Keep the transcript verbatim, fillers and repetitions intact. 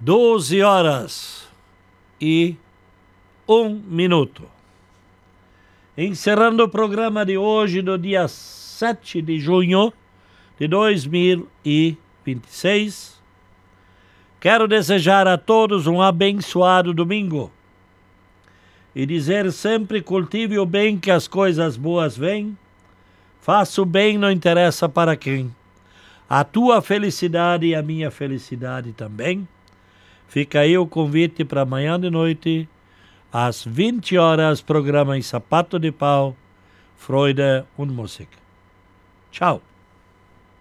doze horas e um minuto. Encerrando o programa de hoje, do dia sete de junho de dois mil e vinte e seis, quero desejar a todos um abençoado domingo e dizer sempre: cultive o bem que as coisas boas vêm, faça o bem, não interessa para quem. A tua felicidade e a minha felicidade também. Fica aí o convite para amanhã de noite, às vinte horas, programa em Sapato de Pau, Freude und Musik. Tchau.